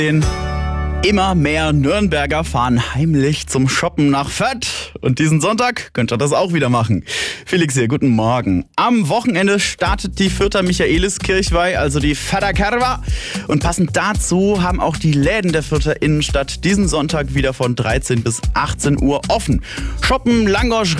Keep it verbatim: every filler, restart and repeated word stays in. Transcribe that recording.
Immer mehr Nürnberger fahren heimlich zum Shoppen nach Fürth. Und diesen Sonntag könnt ihr das auch wieder machen. Felix hier, guten Morgen. Am Wochenende startet die Fürther Michaeliskirchweih, also die Förderkerwa. Und passend dazu haben auch die Läden der Fürther Innenstadt diesen Sonntag wieder von dreizehn bis achtzehn Uhr offen. Shoppen, Langosch,